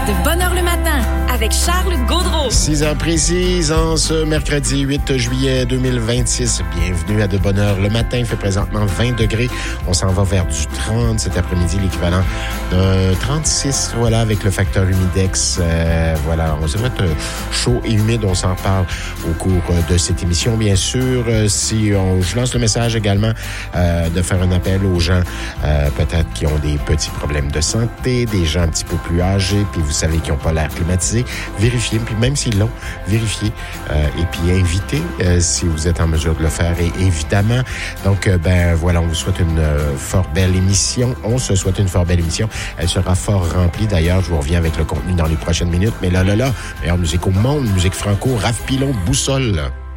De bonne heure le matin, avec Charles Gaudreau. 6 heures précises en ce mercredi 8 juillet 2026. Bienvenue à De bonne heure le matin. Il fait présentement 20 degrés. On s'en va vers du 30 cet après-midi, l'équivalent d'un 36, voilà, avec le facteur humidex. Voilà, on va être chaud et humide. On s'en parle au cours de cette émission, bien sûr. Je lance le message également de faire un appel aux gens peut-être qui ont des petits problèmes de santé, des gens un petit peu plus âgés, puis vous savez qui n'ont pas l'air climatisé. Vérifiez, puis même s'ils l'ont, vérifiez et puis invitez si vous êtes en mesure de le faire, et évidemment. Donc, voilà, on vous souhaite une fort belle émission. On se souhaite une fort belle émission. Elle sera fort remplie. D'ailleurs, je vous reviens avec le contenu dans les prochaines minutes. Mais là, meilleure musique au monde, musique franco, Raph Pilon, Boussole.